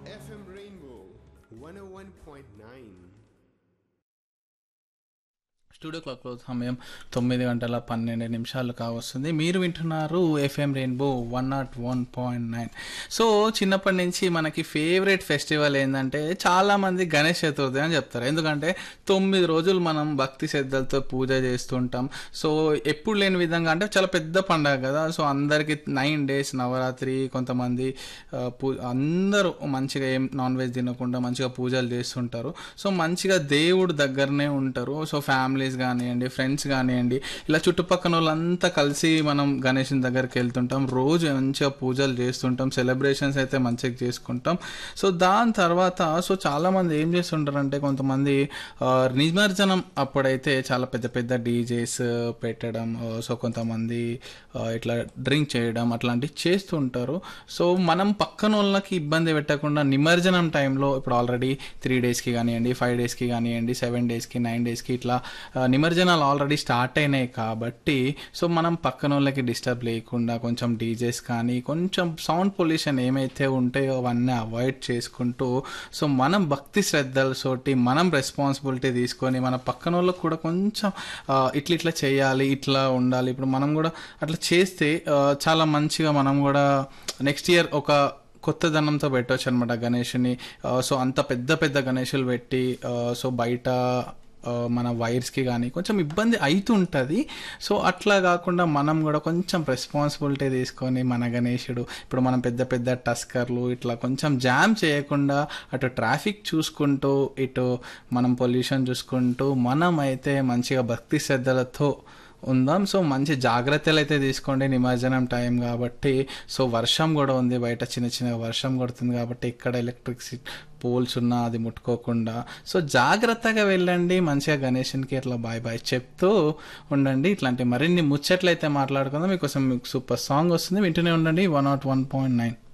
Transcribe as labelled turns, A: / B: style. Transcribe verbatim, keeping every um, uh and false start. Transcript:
A: F M Rainbow one oh one point nine.
B: Studio క్లాక్లో సమయం తొమ్మిది గంటల పన్నెండు నిమిషాలు కావస్తుంది. మీరు వింటున్నారు FM rainbow one not one point nine. So చిన్నప్పటి నుంచి మనకి ఫేవరెట్ ఫెస్టివల్ ఏంటంటే చాలామంది గణేష్ చతుర్థి అని చెప్తారు. ఎందుకంటే తొమ్మిది రోజులు మనం భక్తి శ్రద్ధలతో పూజ చేస్తుంటాం. సో ఎప్పుడు లేని విధంగా అంటే చాలా పెద్ద పండగ కదా. సో అందరికి నైన్ డేస్ నవరాత్రి, కొంతమంది ఆ, పూ అందరూ మంచిగా ఏం నాన్ వెజ్ తినకుండా మంచిగా పూజలు చేస్తుంటారు. సో మంచిగా దేవుడు దగ్గరనే ఉంటారు. సో ఫ్యామిలీ కానివ్వండి, ఫ్రెండ్స్ కానివ్వండి, ఇలా చుట్టుపక్కల వాళ్ళంతా కలిసి మనం గణేషుని దగ్గరికి వెళ్తుంటాం. రోజు మంచిగా పూజలు చేస్తుంటాం, సెలబ్రేషన్స్ అయితే మంచిగా చేసుకుంటాం. సో దాని తర్వాత సో చాలామంది ఏం చేస్తుంటారంటే కొంతమంది ఆ, నిమజ్జనం అప్పుడైతే చాలా పెద్ద పెద్ద డీజేస్ పెట్టడం, ఆ, సో కొంతమంది ఆ, ఇట్లా డ్రింక్ చేయడం అట్లాంటివి చేస్తుంటారు. సో మనం పక్కన వాళ్ళకి ఇబ్బంది పెట్టకుండా నిమజ్జనం టైంలో ఇప్పుడు ఆల్రెడీ త్రీ డేస్కి కానివ్వండి, ఫైవ్ డేస్కి కానివ్వండి, సెవెన్ డేస్కి, నైన్ డేస్కి ఇట్లా ఆ, నిమజ్జనాలు ఆల్రెడీ స్టార్ట్ అయినాయి కాబట్టి సో మనం పక్కన వాళ్ళకి డిస్టర్బ్ లేకుండా కొంచెం డీజేస్ కానీ కొంచెం సౌండ్ పొల్యూషన్ ఏమైతే ఉంటాయో అవన్నీ అవాయిడ్ చేసుకుంటూ సో మనం భక్తి శ్రద్ధలతోటి మనం రెస్పాన్సిబిలిటీ తీసుకొని మన పక్కన వాళ్ళకి కూడా కొంచెం ఆ, ఇట్లా ఇట్లా చేయాలి, ఇట్లా ఉండాలి, ఇప్పుడు మనం కూడా అట్లా చేస్తే ఆ, చాలా మంచిగా మనం కూడా నెక్స్ట్ ఇయర్ ఒక కొత్త ధనంతో పెట్టవచ్చు అనమాట గణేషుని. ఆ, సో అంత పెద్ద పెద్ద గణేషులు పెట్టి ఆ, సో బయట ఆ, మన వైర్స్కి కానీ కొంచెం ఇబ్బంది అవుతుంటుంది. సో అట్లా కాకుండా మనం కూడా కొంచెం రెస్పాన్సిబిలిటీ తీసుకొని మన గణేశుడు ఇప్పుడు మనం పెద్ద పెద్ద టస్కర్లు ఇట్లా కొంచెం జామ్ చేయకుండా అటు ట్రాఫిక్ చూసుకుంటూ ఇటు మనం పొల్యూషన్ చూసుకుంటూ మనం అయితే మంచిగా భక్తి శ్రద్ధలతో ఉందాం. సో మంచి జాగ్రత్తలు అయితే తీసుకోండి, నిమజ్జనం టైం కాబట్టి. సో వర్షం కూడా ఉంది బయట, చిన్న చిన్న వర్షం కొడుతుంది కాబట్టి ఇక్కడ ఎలక్ట్రిసిటీ పోల్స్ ఉన్నా అది ముట్టుకోకుండా సో జాగ్రత్తగా వెళ్ళండి. మంచిగా గణేషునికి అట్లా బాయ్ బాయ్ చెప్తూ ఉండండి. ఇట్లాంటి మరిన్ని ముచ్చట్లు అయితే మాట్లాడుకుందాం. మీకోసం మీకు సూపర్ సాంగ్ వస్తుంది, వింటూనే ఉండండి one not one point nine.